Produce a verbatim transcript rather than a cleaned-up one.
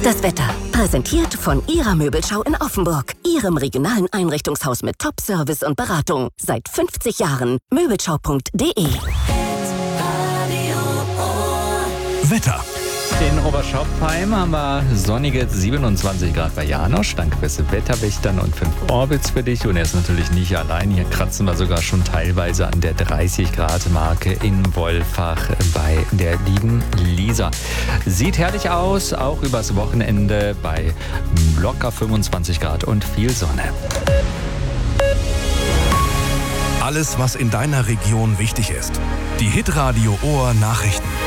Das Wetter. Präsentiert von Ihrer Möbelschau in Offenburg. Ihrem regionalen Einrichtungshaus mit Top-Service und Beratung. Seit fünfzig Jahren. Möbelschau punkt de. Wetter. In Oberschopfheim haben wir sonnige siebenundzwanzig Grad bei Janosch. Danke fürs Wetterwächtern und fünf Orbits für dich. Und er ist natürlich nicht allein. Hier kratzen wir sogar schon teilweise an der dreißig Grad Marke in Wolfach bei der lieben Lisa. Sieht herrlich aus, auch übers Wochenende bei locker fünfundzwanzig Grad und viel Sonne. Alles, was in deiner Region wichtig ist. Die Hitradio Ohr Nachrichten.